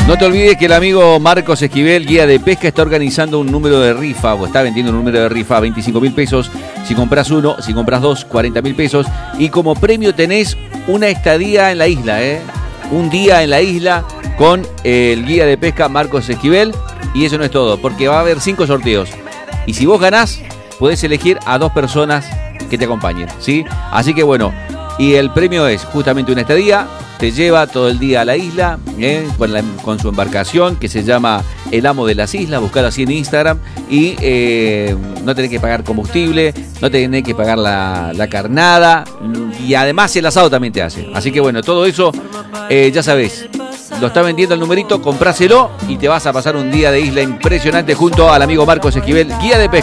No te olvides que el amigo Marcos Esquivel, guía de pesca, está organizando un número de rifa, o está vendiendo un número de rifa a 25.000 pesos. Si compras uno, si compras dos, 40.000 pesos. Y como premio tenés una estadía en la isla, un día en la isla con el guía de pesca Marcos Esquivel. Y eso no es todo, porque va a haber 5 sorteos. Y si vos ganás, podés elegir a 2 personas que te acompañen, ¿sí? Así que bueno, y el premio es justamente una estadía. Te lleva todo el día a la isla, con su embarcación que se llama El Amo de las Islas. Buscalo así en Instagram. Y no tenés que pagar combustible, no tenés que pagar la carnada. Y además el asado también te hace. Así que bueno, todo eso ya sabés. Lo está vendiendo el numerito, compráselo y te vas a pasar un día de isla impresionante junto al amigo Marcos Esquivel, guía de pesca.